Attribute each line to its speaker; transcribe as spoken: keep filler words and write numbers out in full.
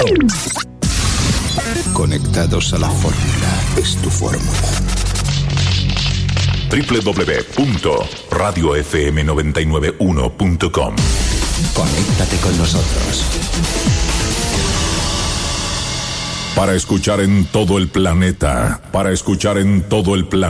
Speaker 1: Conectados a la fórmula. Es tu fórmula.
Speaker 2: doble u doble u doble u punto radio f m noventa y nueve uno punto com.
Speaker 1: Conéctate con nosotros.
Speaker 2: Para escuchar en todo el planeta. Para escuchar en todo el planeta.